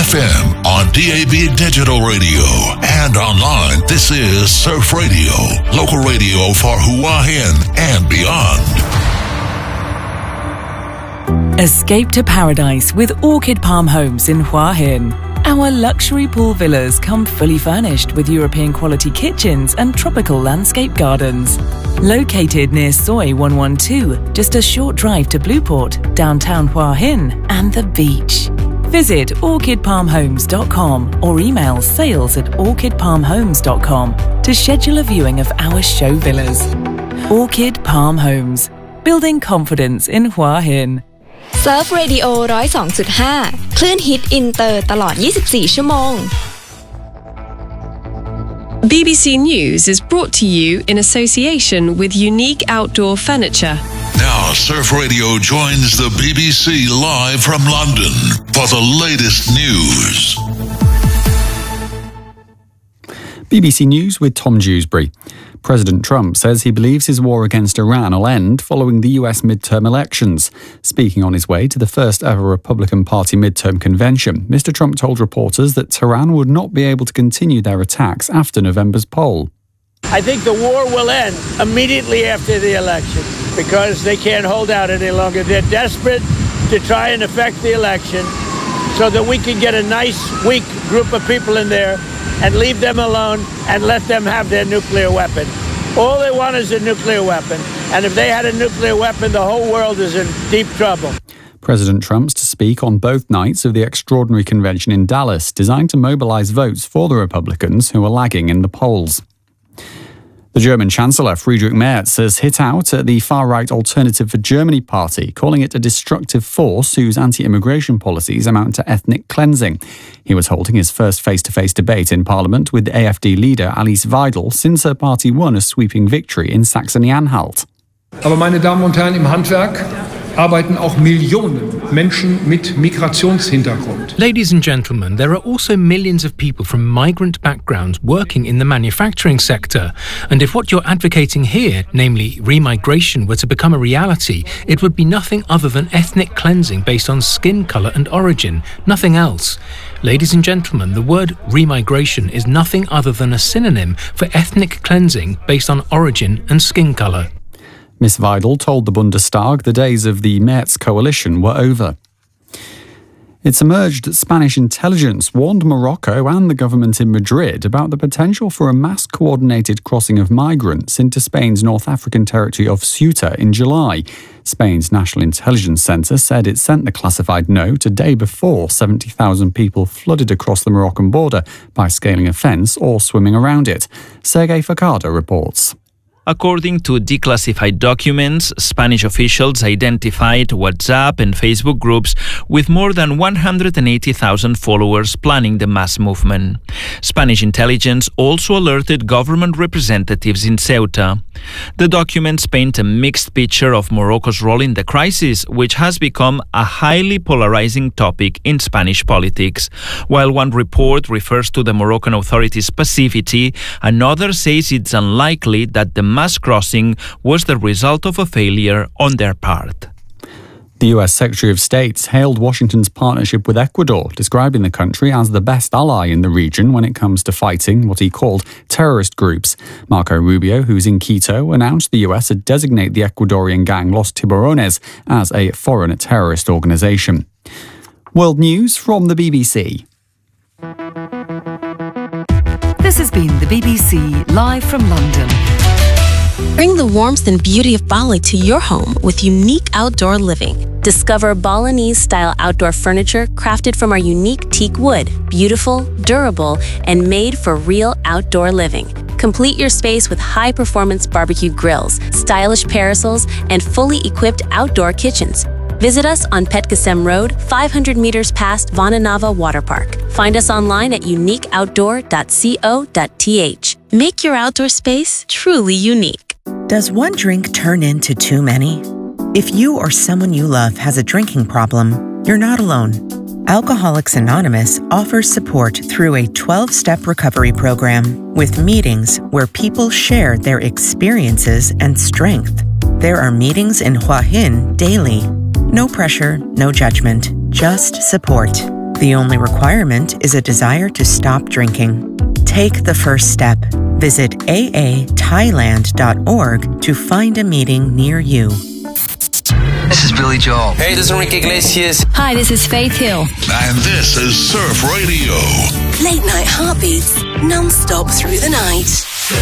FM on DAB Digital Radio and online. This is Surf Radio, local radio for Hua Hin and beyond. Escape to paradise with Orchid Palm Homes in Hua Hin. Our luxury pool villas come fully furnished with European quality kitchens and tropical landscape gardens. Located near Soi 112, just a short drive to Blueport, downtown Hua Hin and the beach. Visit orchidpalmhomes.com or email sales@orchidpalmhomes.com to schedule a viewing of our show villas. Orchid Palm Homes, building confidence in Hua Hin. Surf Radio 102.5 คลื่นฮิตอินเตอร์ตลอด24 ชั่วโมง BBC News is brought to you in association with Unique Outdoor Furniture. Now, Surf Radio joins the BBC live from London for the latest news. BBC News with Tom Dewsbury. President Trump says he believes his war against Iran will end following the US midterm elections. Speaking on his way to the first ever Republican Party midterm convention, Mr. Trump told reporters that Tehran would not be able to continue their attacks after November's poll. I think the war will end immediately after the election because they can't hold out any longer. They're desperate to try and affect the election so that we can get a nice, weak group of people in there and leave them alone and let them have their nuclear weapon. All they want is a nuclear weapon. And if they had a nuclear weapon, the whole world is in deep trouble. President Trump's to speak on both nights of the extraordinary convention in Dallas, designed to mobilize votes for the Republicans who are lagging in the polls. The German Chancellor Friedrich Merz has hit out at the far-right Alternative for Germany party, calling it a destructive force whose anti-immigration policies amount to ethnic cleansing. He was holding his first face-to-face debate in Parliament with AfD leader Alice Weidel since her party won a sweeping victory in Saxony-Anhalt. Aber meine Damen und Herren, im Handwerk arbeiten auch Millionen Menschen mit Migrationshintergrund. Ladies and gentlemen, there are also millions of people from migrant backgrounds working in the manufacturing sector. And if what you're advocating here, namely remigration, were to become a reality, it would be nothing other than ethnic cleansing based on skin colour and origin, nothing else. Ladies and gentlemen, the word remigration is nothing other than a synonym for ethnic cleansing based on origin and skin colour. Miss Weidel told the Bundestag the days of the Merz coalition were over. It's emerged that Spanish intelligence warned Morocco and the government in Madrid about the potential for a mass-coordinated crossing of migrants into Spain's North African territory of Ceuta in July. Spain's National Intelligence Centre said it sent the classified note a day before 70,000 people flooded across the Moroccan border by scaling a fence or swimming around it. Sergei Facada reports. According to declassified documents, Spanish officials identified WhatsApp and Facebook groups with more than 180,000 followers planning the mass movement. Spanish intelligence also alerted government representatives in Ceuta. The documents paint a mixed picture of Morocco's role in the crisis, which has become a highly polarizing topic in Spanish politics. While one report refers to the Moroccan authorities' passivity, another says it's unlikely that the mass crossing was the result of a failure on their part. The US Secretary of State hailed Washington's partnership with Ecuador, describing the country as the best ally in the region when it comes to fighting what he called terrorist groups. Marco Rubio, who's in Quito, announced the US had designated the Ecuadorian gang Los Tiburones as a foreign terrorist organization. World news from the BBC. This has been the BBC live from London. Bring the warmth and beauty of Bali to your home with Unique Outdoor Living. Discover Balinese-style outdoor furniture crafted from our unique teak wood, beautiful, durable, and made for real outdoor living. Complete your space with high-performance barbecue grills, stylish parasols, and fully equipped outdoor kitchens. Visit us on Petkasem Road, 500 meters past Vananava Water Park. Find us online at uniqueoutdoor.co.th. Make your outdoor space truly unique. Does one drink turn into too many? If you or someone you love has a drinking problem, you're not alone. Alcoholics Anonymous offers support through a 12-step recovery program with meetings where people share their experiences and strength. There are meetings in Hua Hin daily. No pressure, no judgment, just support. The only requirement is a desire to stop drinking. Take the first step. Visit athailand.org to find a meeting near you. This is Billy Joel. Hey, this is Enrique Iglesias. Hi, this is Faith Hill. And this is Surf Radio. Late night heartbeats, non-stop through the night.